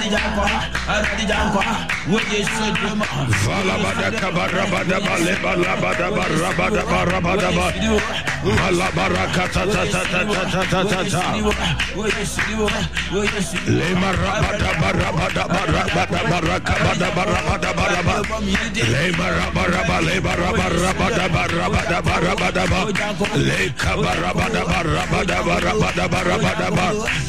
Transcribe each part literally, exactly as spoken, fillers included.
Valabada kabarabada balebalabada barabada barabada ba malabarakata ta ta ta ta ta ta ta lema rabada barabada barabada barakabada barabada baraba lema rabaraba lema rabarabada barabada barabada ba leka barabada barabada barabada barabada ba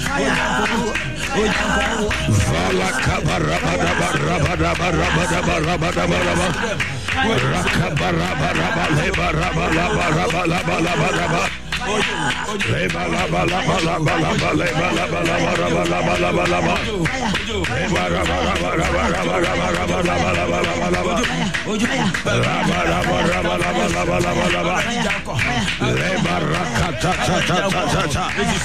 vala kabarabada barabada barabada barabada baraba rakabarabada lema rabaraba rabaraba Leba la ba la ba la ba la ba leba la ba la ba la ba la ba la ba la ba leba la ba la ba la ba la ba la ba la ba la ba la ba la ba la ba la ba la ba la ba la ba la ba la ba la ba leba rakata ta ta ta ta ta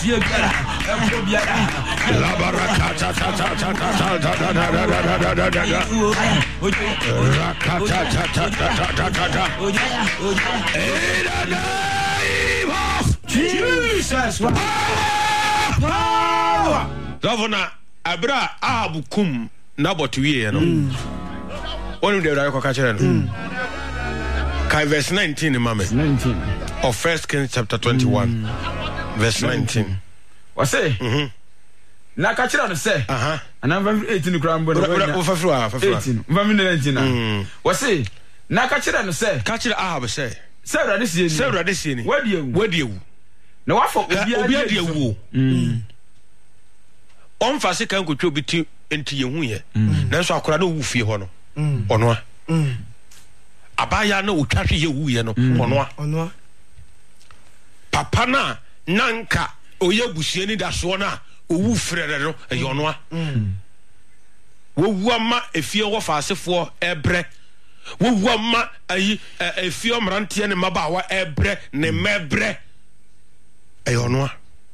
la barakata ta ta ta ta ta ta ta ta ta ta ta ta rakata ta ta ta ta ta ta Jesus power. Governor Abra Abukum Nabotwi no. One day I catch no. Kai verse nineteen mama. nineteen of First Kings chapter twenty-one verse nineteen. What say? Mhm. Na catch no say. Aha. And I'm eighteen gram but eighteen. nineteen. What say? Na catch no say. Catch Ahab say. Say this year. Say this year. Where do you? Where do you? No, I for Obia de wo. Mm. On fa se kan ko twa biti enti ye hu ye. Na so akora na wu fie ho no. Ono a. Mm. Abaya na otwahwe ye wu ye no. Ono a. Ono a. Papa na nanka oye busue ni da so na owu frere no e ono a. Mm. Wo wu ama efie wo fa asefo ebre. Wo wu ama ayi efie omrante ne maba wa ebre ne mebre. Ayonoa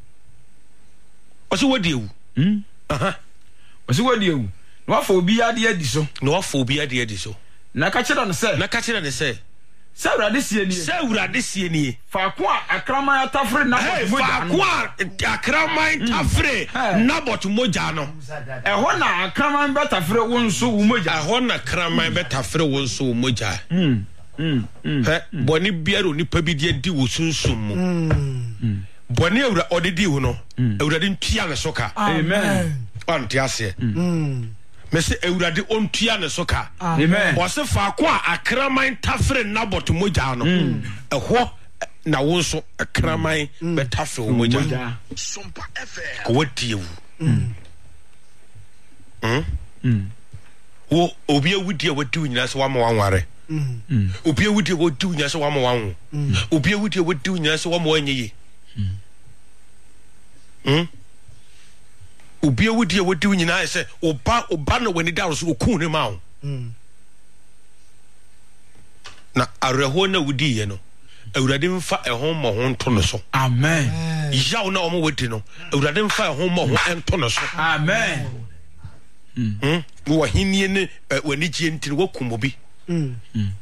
osi wodi ewu hm aha osi wodi ewu no afọ obi ade adi so no afọ obi ade adi so na ka kire no se na ka kire no se se urade sie ni se urade sie ni fa ko akraman atafre na fa ko akraman tafre na bot moja no e ho na akraman betafre wonso wo moja e ho na akraman betafre wonso wo moja hm hm he boni biaro ni pabidi di wo sunsum mu hm boni ewura odedi wo no ewurade ntua ne soka amen on tiase mm mese ewurade ontua ne soka amen wo se fa ko akraman tafre na bot moja no eho na wonso akraman betafre wo moja sompa efe ko wodi ewu mm mm wo obi ewudi e wodi nyina se wa ma wanware mm obi ewudi e wodi nyina se wa ma wanwo obi ewudi e wodi nyina se wa ma wanyeye Hmm? Obi ewudi e wodi nyina se oba oba na wani da so okun ne ma wo. Hmm. Na areho na wudi ye no. Ewurade mfa ehon mo ho nto no so. Amen. Yawo na omo wodi no. Ewurade mfa ehon mo ho ento no so. Amen. Hmm. Wo hiniye ne wani gie ntini wo kumobi. Hmm.